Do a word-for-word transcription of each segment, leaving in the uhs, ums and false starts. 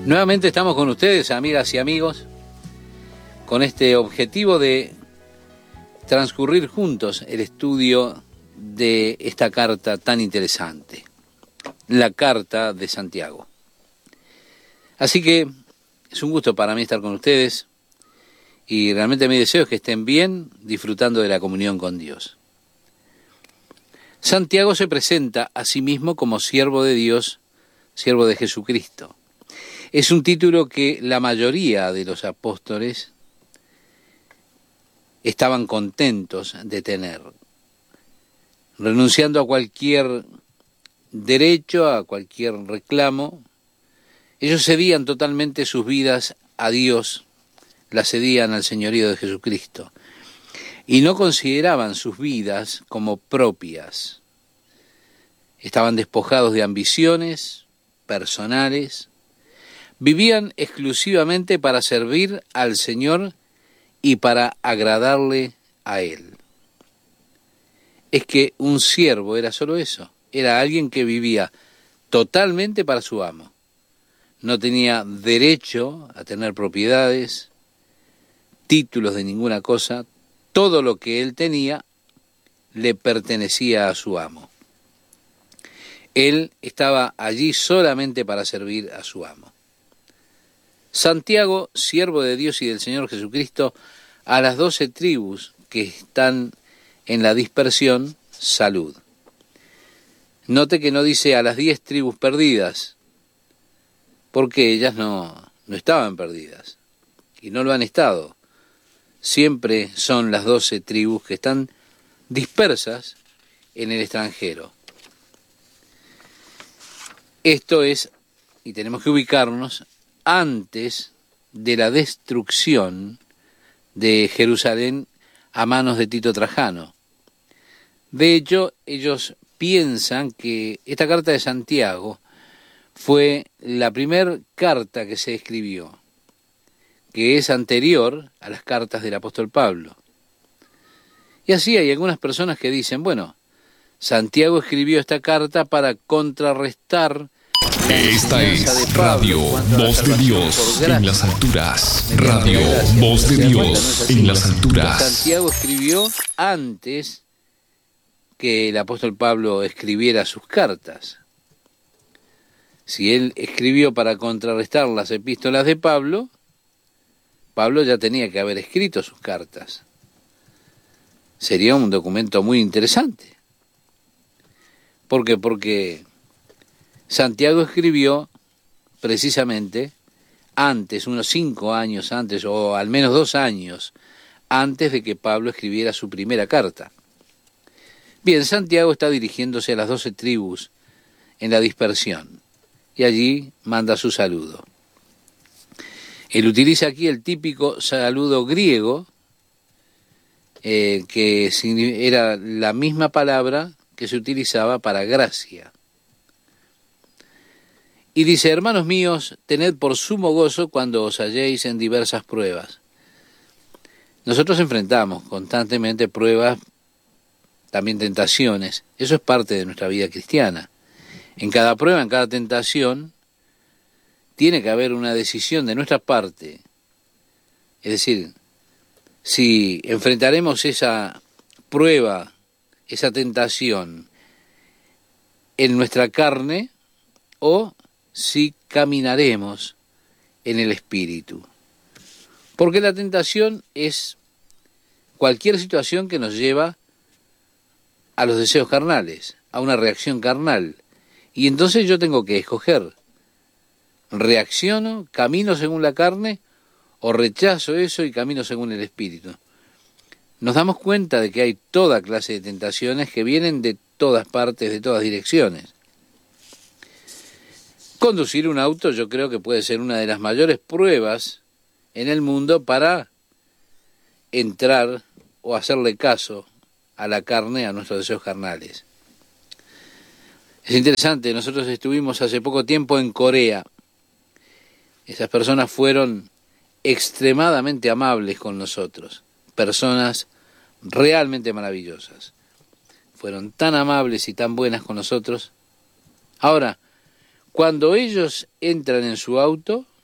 Nuevamente estamos con ustedes, amigas y amigos, con este objetivo de transcurrir juntos el estudio de esta carta tan interesante, la Carta de Santiago. Así que es un gusto para mí estar con ustedes y realmente mi deseo es que estén bien disfrutando de la comunión con Dios. Santiago se presenta a sí mismo como siervo de Dios, siervo de Jesucristo. Es un título que la mayoría de los apóstoles estaban contentos de tener, renunciando a cualquier derecho, a cualquier reclamo. Ellos cedían totalmente sus vidas a Dios, las cedían al señorío de Jesucristo, y no consideraban sus vidas como propias. Estaban despojados de ambiciones personales, vivían exclusivamente para servir al Señor y para agradarle a Él. Es que un siervo era solo eso, era alguien que vivía totalmente para su amo. No tenía derecho a tener propiedades, títulos de ninguna cosa, todo lo que él tenía le pertenecía a su amo. Él estaba allí solamente para servir a su amo. Santiago, siervo de Dios y del Señor Jesucristo, a las doce tribus que están en la dispersión, salud. Note que no dice a las diez tribus perdidas, porque ellas no, no estaban perdidas, y no lo han estado. Siempre son las doce tribus que están dispersas en el extranjero. Esto es, y tenemos que ubicarnos, antes de la destrucción de Jerusalén a manos de Tito Trajano. De hecho, ellos piensan que esta carta de Santiago fue la primera carta que se escribió, que es anterior a las cartas del apóstol Pablo. Y así hay algunas personas que dicen, bueno, Santiago escribió esta carta para contrarrestar esta es Radio Voz de Dios en las alturas. Radio Voz de Dios en las alturas. Santiago escribió antes que el apóstol Pablo escribiera sus cartas. Si él escribió para contrarrestar las epístolas de Pablo, Pablo ya tenía que haber escrito sus cartas. Sería un documento muy interesante. ¿Por qué? Porque Santiago escribió precisamente antes, unos cinco años antes, o al menos dos años antes de que Pablo escribiera su primera carta. Bien, Santiago está dirigiéndose a las doce tribus en la dispersión, y allí manda su saludo. Él utiliza aquí el típico saludo griego, eh, que era la misma palabra que se utilizaba para gracia. Y dice, hermanos míos, tened por sumo gozo cuando os halléis en diversas pruebas. Nosotros enfrentamos constantemente pruebas, también tentaciones. Eso es parte de nuestra vida cristiana. En cada prueba, en cada tentación, tiene que haber una decisión de nuestra parte. Es decir, si enfrentaremos esa prueba, esa tentación en nuestra carne, o si caminaremos en el Espíritu. Porque la tentación es cualquier situación que nos lleva a los deseos carnales, a una reacción carnal. Y entonces yo tengo que escoger, reacciono, camino según la carne, o rechazo eso y camino según el Espíritu. Nos damos cuenta de que hay toda clase de tentaciones que vienen de todas partes, de todas direcciones. Conducir un auto yo creo que puede ser una de las mayores pruebas en el mundo para entrar o hacerle caso a la carne, a nuestros deseos carnales. Es interesante, nosotros estuvimos hace poco tiempo en Corea. Esas personas fueron extremadamente amables con nosotros, personas realmente maravillosas. Fueron tan amables y tan buenas con nosotros. Ahora, cuando ellos entran en su auto,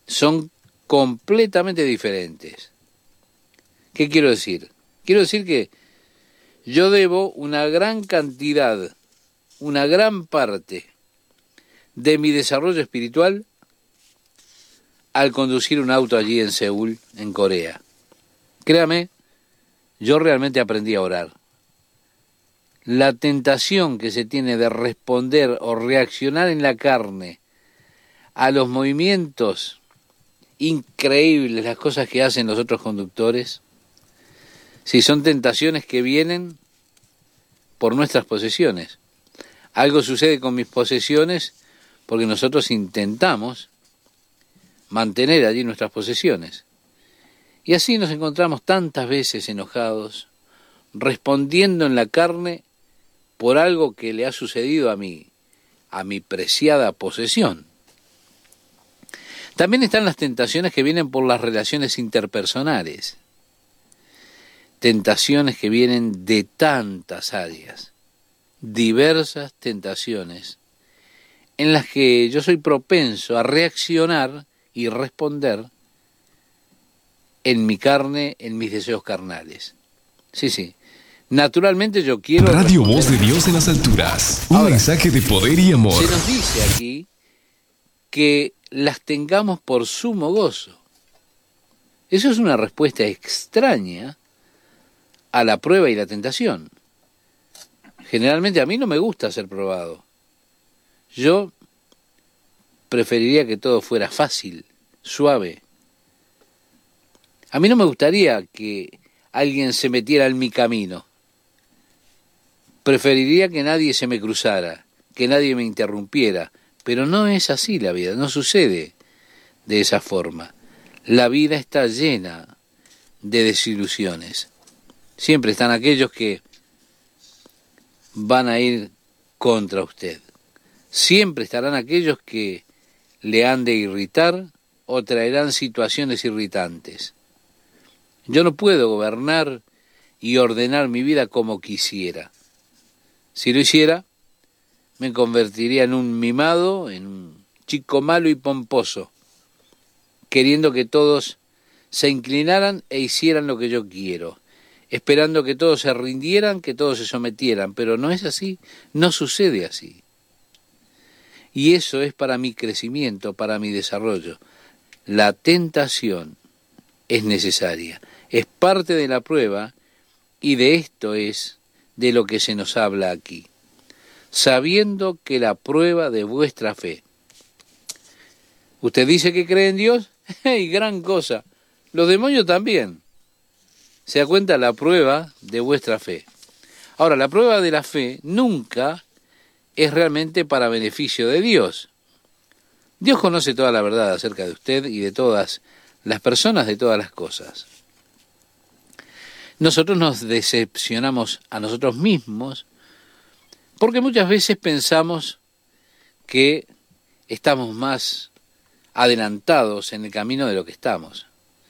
son completamente diferentes. ¿Qué quiero decir? Quiero decir que yo debo una gran cantidad, una gran parte de mi desarrollo espiritual al conducir un auto allí en Seúl, en Corea. Créame, yo realmente aprendí a orar. La tentación que se tiene de responder o reaccionar en la carne a los movimientos increíbles, las cosas que hacen los otros conductores, si son tentaciones que vienen por nuestras posesiones. Algo sucede con mis posesiones porque nosotros intentamos mantener allí nuestras posesiones. Y así nos encontramos tantas veces enojados, respondiendo en la carne por algo que le ha sucedido a mí, a mi preciada posesión. También están las tentaciones que vienen por las relaciones interpersonales, tentaciones que vienen de tantas áreas, diversas tentaciones, en las que yo soy propenso a reaccionar y responder en mi carne, en mis deseos carnales. Sí, sí. Naturalmente yo quiero... Radio Voz de Dios en las alturas. Un Ahora, mensaje de poder y amor. Se nos dice aquí que las tengamos por sumo gozo. Eso es una respuesta extraña a la prueba y la tentación. Generalmente a mí no me gusta ser probado. Yo preferiría que todo fuera fácil, suave. A mí no me gustaría que alguien se metiera en mi camino. Preferiría que nadie se me cruzara, que nadie me interrumpiera, pero no es así la vida, no sucede de esa forma. La vida está llena de desilusiones. Siempre están aquellos que van a ir contra usted. Siempre estarán aquellos que le han de irritar o traerán situaciones irritantes. Yo no puedo gobernar y ordenar mi vida como quisiera. Si lo hiciera, me convertiría en un mimado, en un chico malo y pomposo, queriendo que todos se inclinaran e hicieran lo que yo quiero, esperando que todos se rindieran, que todos se sometieran, pero no es así, no sucede así. Y eso es para mi crecimiento, para mi desarrollo. La tentación es necesaria, es parte de la prueba, y de esto es de lo que se nos habla aquí. Sabiendo que la prueba de vuestra fe. ¿Usted dice que cree en Dios? ¡Hey, gran cosa! Los demonios también. Se da cuenta la prueba de vuestra fe. Ahora, la prueba de la fe nunca es realmente para beneficio de Dios. Dios conoce toda la verdad acerca de usted y de todas las personas, de todas las cosas. Nosotros nos decepcionamos a nosotros mismos porque muchas veces pensamos que estamos más adelantados en el camino de lo que estamos.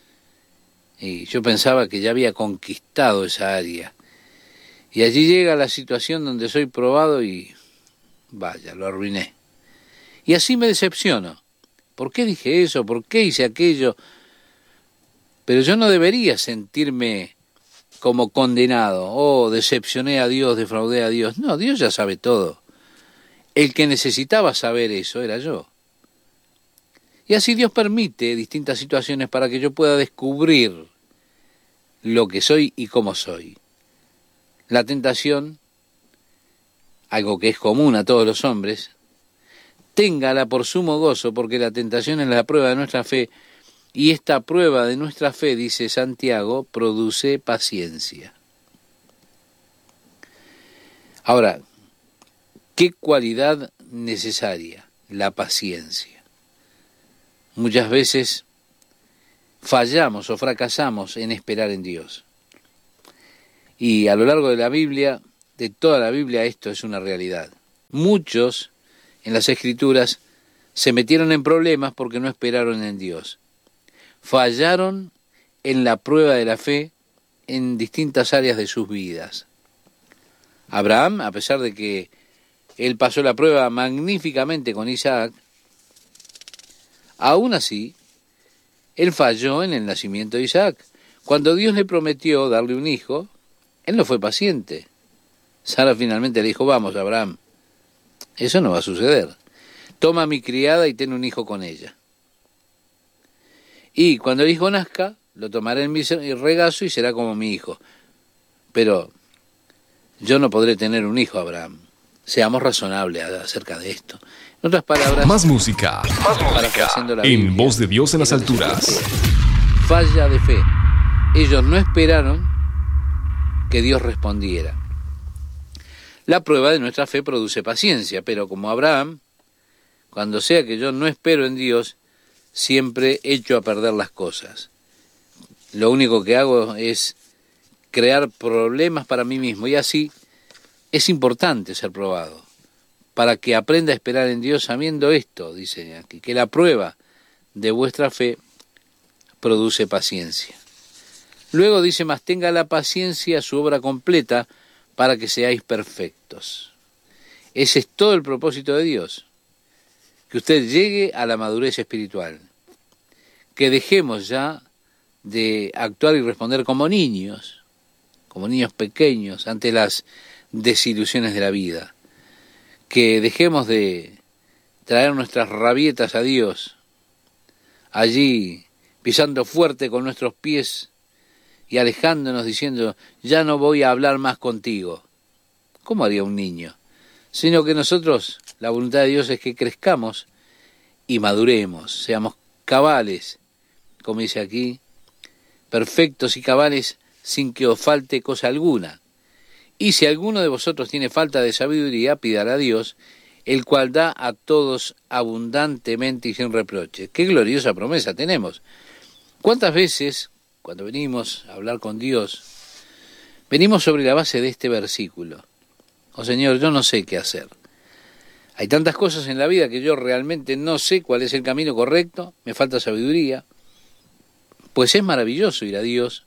Y yo pensaba que ya había conquistado esa área. Y allí llega la situación donde soy probado y vaya, lo arruiné. Y así me decepciono. ¿Por qué dije eso? ¿Por qué hice aquello? Pero yo no debería sentirme como condenado. Oh, decepcioné a Dios, defraudé a Dios. No, Dios ya sabe todo. El que necesitaba saber eso era yo. Y así Dios permite distintas situaciones para que yo pueda descubrir lo que soy y cómo soy. La tentación, algo que es común a todos los hombres, téngala por sumo gozo, porque la tentación es la prueba de nuestra fe, y esta prueba de nuestra fe, dice Santiago, produce paciencia. Ahora, ¿qué cualidad necesaria? La paciencia. Muchas veces fallamos o fracasamos en esperar en Dios. Y a lo largo de la Biblia, de toda la Biblia, esto es una realidad. Muchos en las Escrituras se metieron en problemas porque no esperaron en Dios. Fallaron en la prueba de la fe en distintas áreas de sus vidas. Abraham, a pesar de que él pasó la prueba magníficamente con Isaac, aún así Él falló en el nacimiento de Isaac. Cuando Dios le prometió darle un hijo, él no fue paciente. Sara finalmente le dijo, vamos, Abraham, eso no va a suceder. Toma a mi criada y ten un hijo con ella. Y cuando el hijo nazca, lo tomaré en mi regazo y será como mi hijo. Pero yo no podré tener un hijo, Abraham. Seamos razonables acerca de esto. En otras palabras, más música, más música en Voz de Dios en las alturas. Falla de fe. Ellos no esperaron que Dios respondiera. La prueba de nuestra fe produce paciencia, pero como Abraham, cuando sea que yo no espero en Dios, siempre echo a perder las cosas. Lo único que hago es crear problemas para mí mismo, y así es importante ser probado, para que aprenda a esperar en Dios sabiendo esto, dice aquí, que la prueba de vuestra fe produce paciencia. Luego dice, mas tenga la paciencia su obra completa para que seáis perfectos. Ese es todo el propósito de Dios, que usted llegue a la madurez espiritual, que dejemos ya de actuar y responder como niños, como niños pequeños ante las desilusiones de la vida, que dejemos de traer nuestras rabietas a Dios, allí pisando fuerte con nuestros pies y alejándonos diciendo, ya no voy a hablar más contigo. ¿Cómo haría un niño? Sino que nosotros, la voluntad de Dios es que crezcamos y maduremos, seamos cabales, como dice aquí, perfectos y cabales sin que os falte cosa alguna. Y si alguno de vosotros tiene falta de sabiduría, pídala a Dios, el cual da a todos abundantemente y sin reproche. ¡Qué gloriosa promesa tenemos! ¿Cuántas veces, cuando venimos a hablar con Dios, venimos sobre la base de este versículo? Oh Señor, yo no sé qué hacer. Hay tantas cosas en la vida que yo realmente no sé cuál es el camino correcto, me falta sabiduría. Pues es maravilloso ir a Dios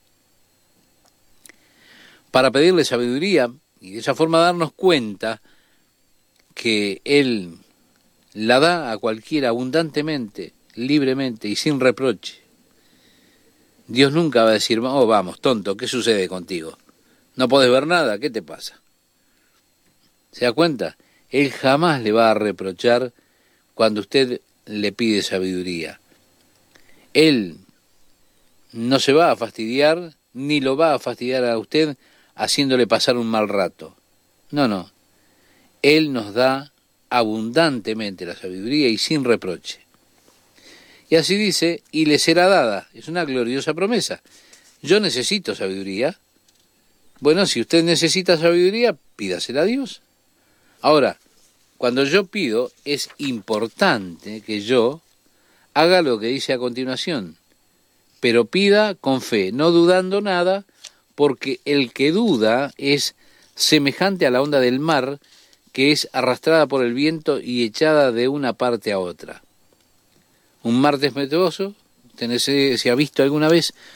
para pedirle sabiduría y de esa forma darnos cuenta que Él la da a cualquiera abundantemente, libremente y sin reproche. Dios nunca va a decir, oh vamos, tonto, ¿qué sucede contigo? ¿No podés ver nada? ¿Qué te pasa? ¿Se da cuenta? Él jamás le va a reprochar cuando usted le pide sabiduría. Él no se va a fastidiar, ni lo va a fastidiar a usted haciéndole pasar un mal rato. No, no. Él nos da abundantemente la sabiduría y sin reproche. Y así dice, y le será dada. Es una gloriosa promesa. Yo necesito sabiduría. Bueno, si usted necesita sabiduría, pídasela a Dios. Ahora, cuando yo pido, es importante que yo haga lo que dice a continuación. Pero pida con fe, no dudando nada, porque el que duda es semejante a la onda del mar, que es arrastrada por el viento y echada de una parte a otra. Un mar tempestuoso, ¿se ha visto alguna vez